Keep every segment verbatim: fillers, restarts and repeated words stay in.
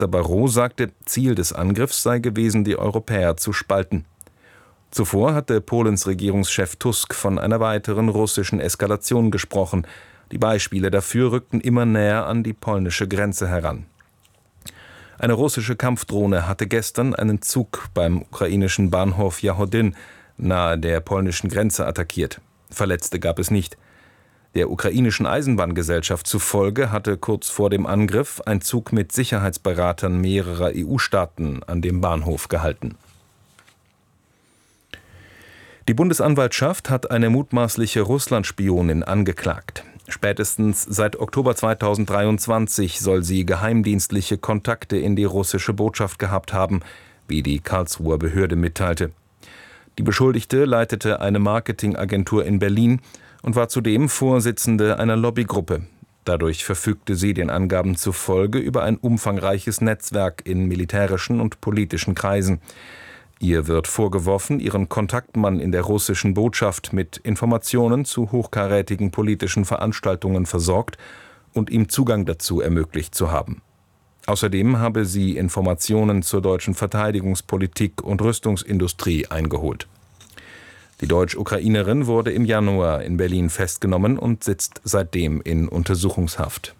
Barrot sagte, Ziel des Angriffs sei gewesen, die Europäer zu spalten. Zuvor hatte Polens Regierungschef Tusk von einer weiteren russischen Eskalation gesprochen. Die Beispiele dafür rückten immer näher an die polnische Grenze heran. Eine russische Kampfdrohne hatte gestern einen Zug beim ukrainischen Bahnhof Jachodyn nahe der polnischen Grenze attackiert. Verletzte gab es nicht. Der ukrainischen Eisenbahngesellschaft zufolge hatte kurz vor dem Angriff ein Zug mit Sicherheitsberatern mehrerer E U-Staaten an dem Bahnhof gehalten. Die Bundesanwaltschaft hat eine mutmaßliche Russland-Spionin angeklagt. Spätestens seit Oktober zweitausenddreiundzwanzig soll sie geheimdienstliche Kontakte in die russische Botschaft gehabt haben, wie die Karlsruher Behörde mitteilte. Die Beschuldigte leitete eine Marketingagentur in Berlin und war zudem Vorsitzende einer Lobbygruppe. Dadurch verfügte sie den Angaben zufolge über ein umfangreiches Netzwerk in militärischen und politischen Kreisen. Ihr wird vorgeworfen, ihren Kontaktmann in der russischen Botschaft mit Informationen zu hochkarätigen politischen Veranstaltungen versorgt und ihm Zugang dazu ermöglicht zu haben. Außerdem habe sie Informationen zur deutschen Verteidigungspolitik und Rüstungsindustrie eingeholt. Die Deutsch-Ukrainerin wurde im Januar in Berlin festgenommen und sitzt seitdem in Untersuchungshaft.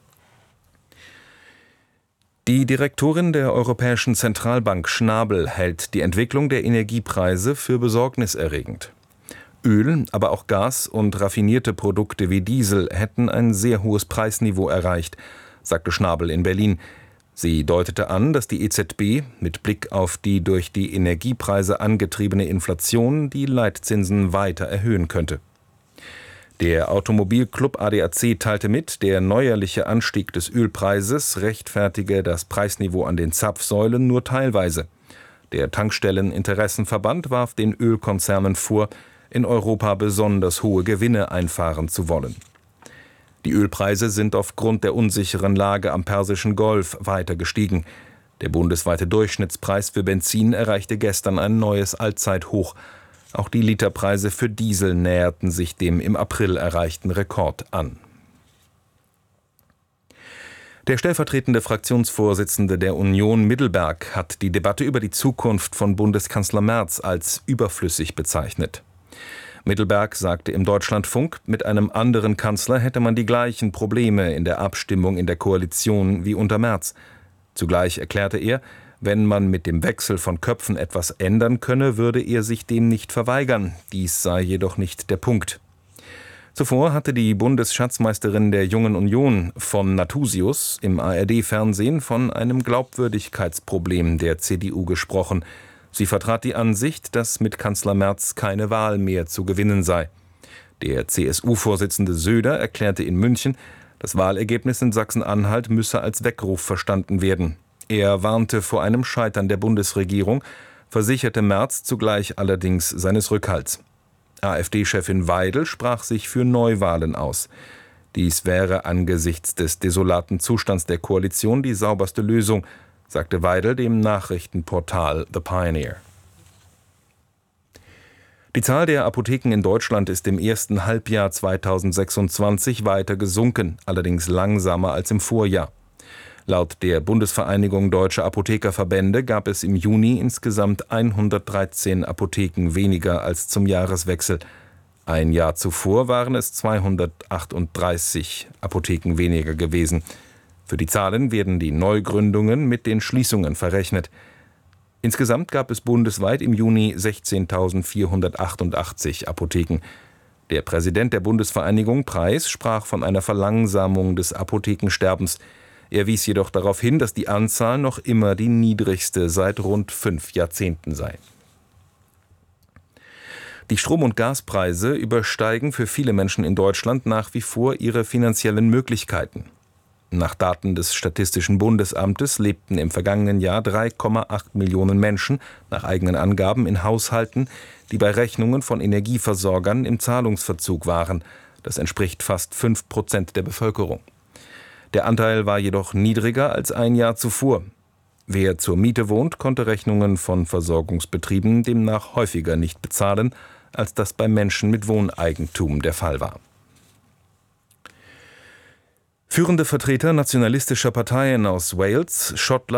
Die Direktorin der Europäischen Zentralbank Schnabel hält die Entwicklung der Energiepreise für besorgniserregend. Öl, aber auch Gas und raffinierte Produkte wie Diesel hätten ein sehr hohes Preisniveau erreicht, sagte Schnabel in Berlin. Sie deutete an, dass die E Z B mit Blick auf die durch die Energiepreise angetriebene Inflation die Leitzinsen weiter erhöhen könnte. Der Automobilclub A D A C teilte mit, der neuerliche Anstieg des Ölpreises rechtfertige das Preisniveau an den Zapfsäulen nur teilweise. Der Tankstelleninteressenverband warf den Ölkonzernen vor, in Europa besonders hohe Gewinne einfahren zu wollen. Die Ölpreise sind aufgrund der unsicheren Lage am Persischen Golf weiter gestiegen. Der bundesweite Durchschnittspreis für Benzin erreichte gestern ein neues Allzeithoch. Auch die Literpreise für Diesel näherten sich dem im April erreichten Rekord an. Der stellvertretende Fraktionsvorsitzende der Union Middelberg hat die Debatte über die Zukunft von Bundeskanzler Merz als überflüssig bezeichnet. Middelberg sagte im Deutschlandfunk, mit einem anderen Kanzler hätte man die gleichen Probleme in der Abstimmung in der Koalition wie unter Merz. Zugleich erklärte er, wenn man mit dem Wechsel von Köpfen etwas ändern könne, würde er sich dem nicht verweigern. Dies sei jedoch nicht der Punkt. Zuvor hatte die Bundesschatzmeisterin der Jungen Union von Nathusius im A R D-Fernsehen von einem Glaubwürdigkeitsproblem der C D U gesprochen. Sie vertrat die Ansicht, dass mit Kanzler Merz keine Wahl mehr zu gewinnen sei. Der C S U-Vorsitzende Söder erklärte in München, das Wahlergebnis in Sachsen-Anhalt müsse als Weckruf verstanden werden. Er warnte vor einem Scheitern der Bundesregierung, versicherte Merz zugleich allerdings seines Rückhalts. AfD-Chefin Weidel sprach sich für Neuwahlen aus. Dies wäre angesichts des desolaten Zustands der Koalition die sauberste Lösung, sagte Weidel dem Nachrichtenportal The Pioneer. Die Zahl der Apotheken in Deutschland ist im ersten Halbjahr zweitausendsechsundzwanzig weiter gesunken, allerdings langsamer als im Vorjahr. Laut der Bundesvereinigung Deutscher Apothekerverbände gab es im Juni insgesamt hundertdreizehn Apotheken weniger als zum Jahreswechsel. Ein Jahr zuvor waren es zweihundertachtunddreißig Apotheken weniger gewesen. Für die Zahlen werden die Neugründungen mit den Schließungen verrechnet. Insgesamt gab es bundesweit im Juni sechzehntausendvierhundertachtundachtzig Apotheken. Der Präsident der Bundesvereinigung Preis sprach von einer Verlangsamung des Apothekensterbens. Er wies jedoch darauf hin, dass die Anzahl noch immer die niedrigste seit rund fünf Jahrzehnten sei. Die Strom- und Gaspreise übersteigen für viele Menschen in Deutschland nach wie vor ihre finanziellen Möglichkeiten. Nach Daten des Statistischen Bundesamtes lebten im vergangenen Jahr drei Komma acht Millionen Menschen nach eigenen Angaben in Haushalten, die bei Rechnungen von Energieversorgern im Zahlungsverzug waren. Das entspricht fast fünf Prozent der Bevölkerung. Der Anteil war jedoch niedriger als ein Jahr zuvor. Wer zur Miete wohnt, konnte Rechnungen von Versorgungsbetrieben demnach häufiger nicht bezahlen, als das bei Menschen mit Wohneigentum der Fall war. Führende Vertreter nationalistischer Parteien aus Wales, Schottland